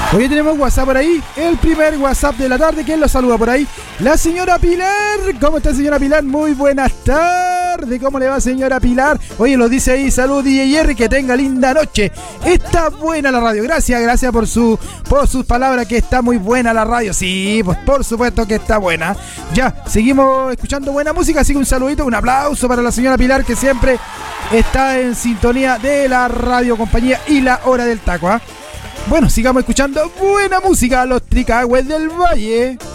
Hoy tenemos WhatsApp por ahí, el primer WhatsApp de la tarde. ¿Quién lo saluda por ahí? La señora Pilar. ¿Cómo está, señora Pilar? Muy buenas tardes. ¿Cómo le va, señora Pilar? Oye, lo dice ahí, salud DJ Jerry, que tenga linda noche. Está buena la radio. Gracias por sus palabras, que está muy buena la radio. Sí, pues por supuesto que está buena. Ya, seguimos escuchando buena música, así que un saludito, un aplauso para la señora Pilar, que siempre está en sintonía de la radio compañía y la hora del taco, ¿ah? Bueno, sigamos escuchando buena música, los Tricagües del Valle.